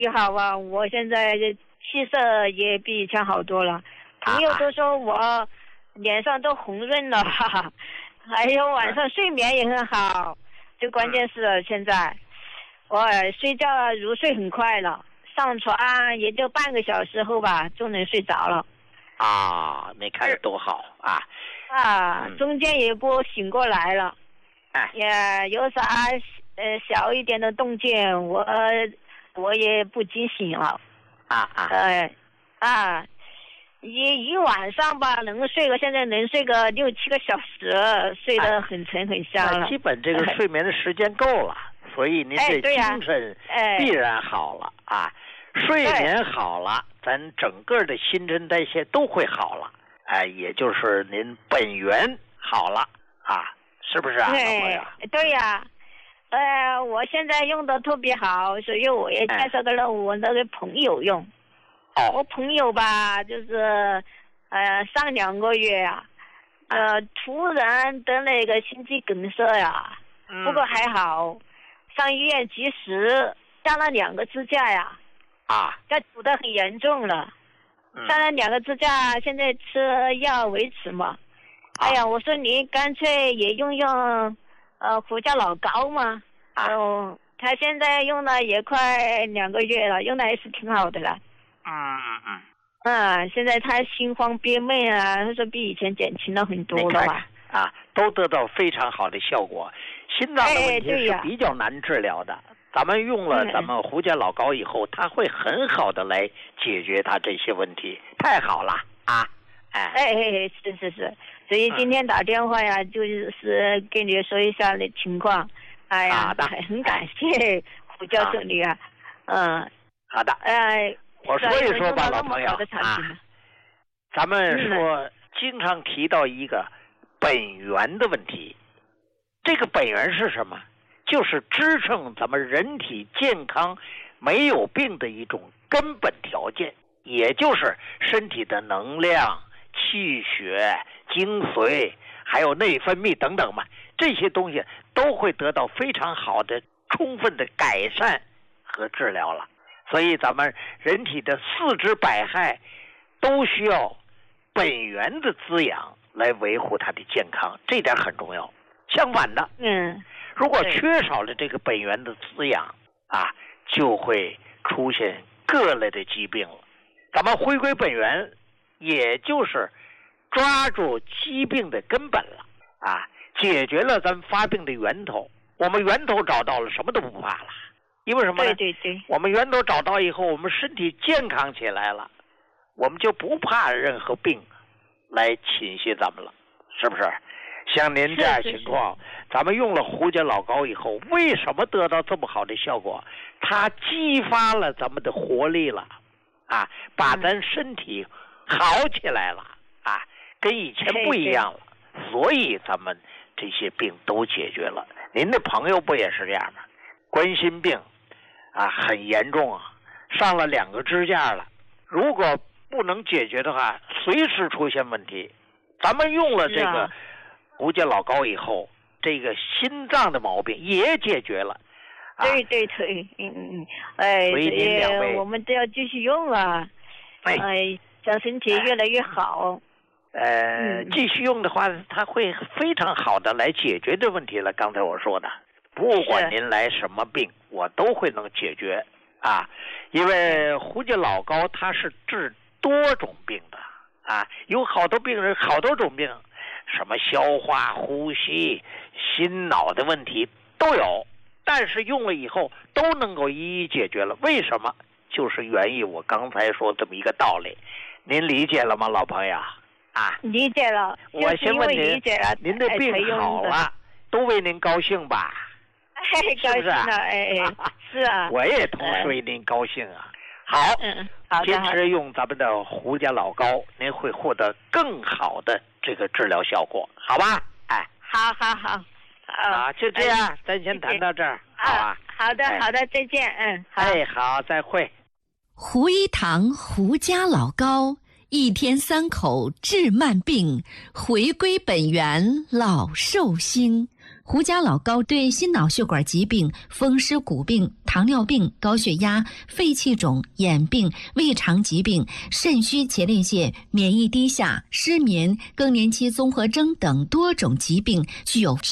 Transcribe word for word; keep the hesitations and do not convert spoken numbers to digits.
你好啊，我现在气色也比以前好多了，朋友都说我脸上都红润了，哈哈，还有晚上睡眠也很好。最关键是现在我睡觉入睡很快了，上床也就半个小时后吧就能睡着了。 啊，你看多好啊！ 啊，中间也不醒过来了。 哎， 也有啥呃小一点的动静，我我也不惊醒了。 啊啊。 呃啊，一一晚上吧，能睡个现在能睡个六七个小时，睡得很沉很香了。 基本这个睡眠的时间够了，所以您这精神必然好了啊。睡眠好了，咱整个的新陈代谢都会好了，哎，也就是您本源好了啊，是不是啊？ 对，对呀，呃，我现在用的特别好，所以我也介绍给了我那个朋友用。 哦。 我朋友吧，就是呃上两个月呀、啊，呃突然得了一个心肌梗塞呀， 嗯、 不过还好，上医院及时加了两个支架呀。 啊， 这堵得很严重了，上了两个支架，现在吃药维持嘛。啊、哎呀，我说你干脆也用用呃胡椒老膏嘛。 啊、 嗯，他现在用了也快两个月了，用的还是挺好的了。 嗯嗯嗯。 嗯，现在他心慌憋闷啊，他说比以前减轻了很多了吧？ 啊，都得到非常好的效果。心脏的问题是比较难治疗的。哎咱们用了咱们胡椒老膏以后，它会很好的来解决它这些问题，太好了啊！哎哎哎，是是是，所以今天打电话呀，嗯、就是跟你说一下的情况。哎呀，很感谢胡教授你啊，嗯， 好的， 哎， 我说一说吧，老朋友啊，咱们说经常提到一个本源的问题，这个本源是什么？就是支撑咱们人体健康没有病的一种根本条件，也就是身体的能量、气血、精髓还有内分泌等等嘛，这些东西都会得到非常好的充分的改善和治疗了。所以咱们人体的四肢百骸都需要本源的滋养来维护它的健康，这点很重要。相反的， 嗯， 如果缺少了这个本源的滋养啊，就会出现各类的疾病了。咱们回归本源，也就是抓住疾病的根本了啊，解决了咱们发病的源头。我们源头找到了，什么都不怕了。因为什么呢？ 对对对， 我们源头找到以后，我们身体健康起来了，我们就不怕任何病来侵袭咱们了，是不是？像您这样情况， 是是是咱们用了胡椒老膏以后，为什么得到这么好的效果？它激发了咱们的活力了，啊，把咱身体好起来了，啊，跟以前不一样了，所以咱们这些病都解决了。您的朋友不也是这样吗？冠心病啊，很严重啊，上了两个支架了，如果不能解决的话，随时出现问题。咱们用了这个胡椒老膏以后，这个心脏的毛病也解决了。 啊、对对对，嗯嗯，哎， 所以您两位我们都要继续用啊，哎，哎让身体越来越好。 呃，继续用的话，它会非常好的来解决这问题了。刚才我说的，不管您来什么病，我都会能解决啊。因为胡椒老膏它是治多种病的啊，有好多病人好多种病，什么消化、呼吸、心脑的问题都有，但是用了以后都能够一一解决了。为什么？就是源于我刚才说这么一个道理，您理解了吗，老朋友？啊， 理解了。 我先问您，您的病好了，都为您高兴吧？ 哎，高兴了，哎哎，是啊。 我也同时为您高兴啊。好， 嗯，好的， 坚持用咱们的胡椒老膏，您会获得更好的这个治疗效果，好吧？哎， 好好好， 好，就这样，咱先谈到这儿，好吧？ 好的，好的，再见，嗯，好。 哎，好，再会。 胡一堂胡家老膏。一天三口治慢病，回归本源老寿星。 胡家老膏对心脑血管疾病、风湿骨病、糖尿病、高血压、肺气肿、眼病、胃肠疾病、肾虚前列腺、免疫低下、失眠、更年期综合征等多种疾病具有